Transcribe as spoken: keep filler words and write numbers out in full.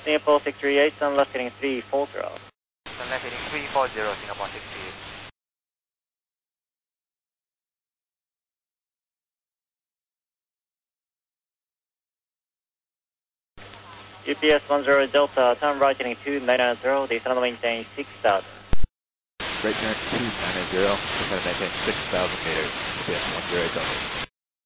Singapore six three eight, sun left heading three four zero. Sun left heading three four zero, Singapore six three eight. U P S one zero Delta, turn right heading two nine nine zero, descend maintain six thousand. Right turn two nine nine zero, descend maintain six thousand meters, U P S one zero Delta.